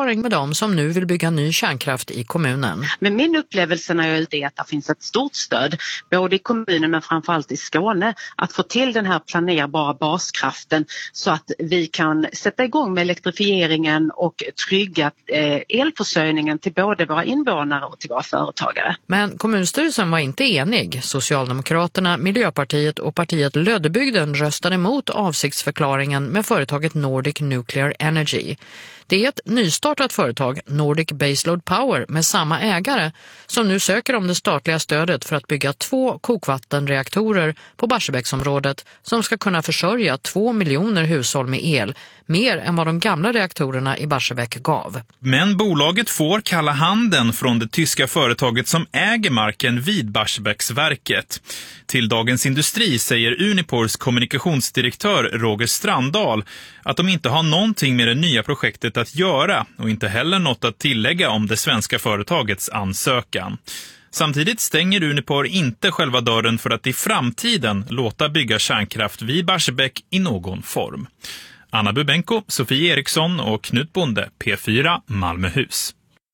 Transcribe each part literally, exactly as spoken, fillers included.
avsiktsförklaring med dem som nu vill bygga ny kärnkraft i kommunen. Men min upplevelse när jag är ute är att det finns ett stort stöd, både i kommunen men framförallt i Skåne, att få till den här planerbara baskraften så att vi kan sätta igång med elektrifieringen och trygga eh, elförsörjningen till både våra invånare och till våra företagare. Men kommunstyrelsen var inte enig. Socialdemokraterna, Miljöpartiet och partiet Lödebygden röstade emot avsiktsförklaringen med företaget Nordic Nuclear Energy. Det är ett nystartat företag, Nordic Baseload Power, med samma ägare som nu söker om det statliga stödet för att bygga två kokvattenreaktorer på Barsebäcksområdet som ska kunna försörja två miljoner hushåll med el, mer än vad de gamla reaktorerna i Barsebäck gav. Men bolaget får kalla handen från det tyska företaget som äger marken vid Barsebäcksverket. Till Dagens Industri säger Unipors kommunikationsdirektör Roger Strandahl att de inte har någonting med det nya projektet att göra och inte heller något att tillägga om det svenska företagets ansökan. Samtidigt stänger Unipor inte själva dörren för att i framtiden låta bygga kärnkraft vid Barsebäck i någon form. Anna Bubenko, Sofie Eriksson och Knut Bonde, P fyra, Malmöhus.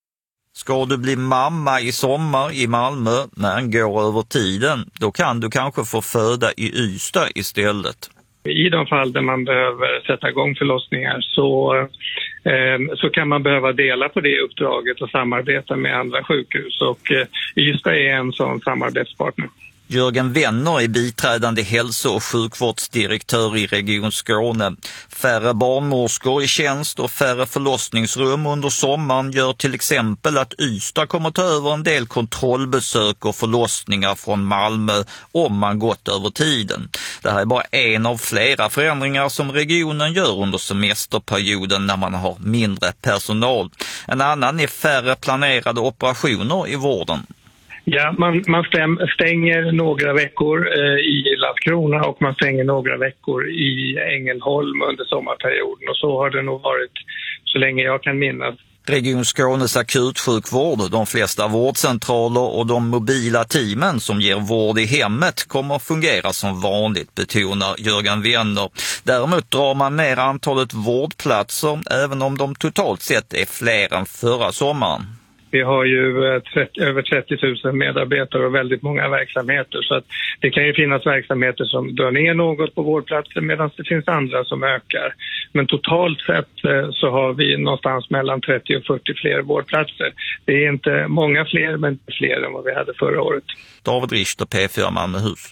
Ska du bli mamma i sommar i Malmö när den går över tiden, då kan du kanske få föda i Ystad istället. I de fall där man behöver sätta igång förlossningar så, eh, så kan man behöva dela på det uppdraget och samarbeta med andra sjukhus. Och eh, Ystad är en sån samarbetspartner. Jörgen Wenner är biträdande hälso- och sjukvårdsdirektör i Region Skåne. Färre barnmorskor i tjänst och färre förlossningsrum under sommaren gör till exempel att Ystad kommer ta över en del kontrollbesök och förlossningar från Malmö om man gått över tiden. Det här är bara en av flera förändringar som regionen gör under semesterperioden när man har mindre personal. En annan är färre planerade operationer i vården. Ja, man, man stäm, stänger några veckor eh, i Landskrona och man stänger några veckor i Ängelholm under sommarperioden. Och så har det nog varit så länge jag kan minnas. Region Skånes akutsjukvård, de flesta vårdcentraler och de mobila teamen som ger vård i hemmet kommer att fungera som vanligt, betonar Jörgen Wenner. Däremot drar man ner antalet vårdplatser även om de totalt sett är fler än förra sommaren. Vi har ju trettio, över trettio tusen medarbetare och väldigt många verksamheter, så att det kan ju finnas verksamheter som drar ner något på vårdplatser medan det finns andra som ökar. Men totalt sett så har vi någonstans mellan trettio och fyrtio fler vårdplatser. Det är inte många fler, men fler än vad vi hade förra året. David Richter, P fyra, Malmöhus.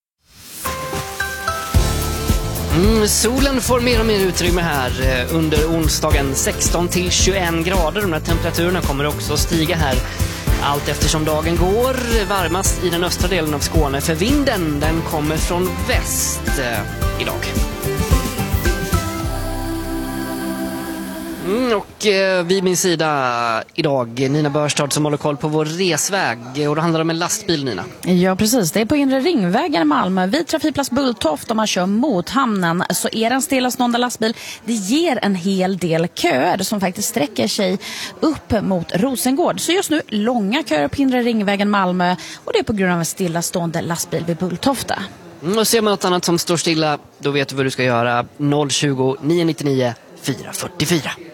Mm, solen får mer och mer utrymme här under onsdagen, sexton till tjugoett grader. De här temperaturerna kommer också att stiga här allt eftersom dagen går. Varmast i den östra delen av Skåne, för vinden den kommer från väst eh, idag. Mm, och eh, vid min sida idag Nina Börstad som håller koll på vår resväg, och då handlar det om en lastbil, Nina. Ja, precis. Det är på inre ringvägen i Malmö vid trafikplats Bulltoft. Om man kör mot hamnen så är det en stillastående lastbil. Det ger en hel del köer som faktiskt sträcker sig upp mot Rosengård. Så just nu långa köer på inre ringvägen Malmö, och det är på grund av en stillastående lastbil vid Bulltofta. Mm, och ser man något annat som står stilla, då vet du vad du ska göra. noll tjugo, nio nio nio, fyra fyra fyra.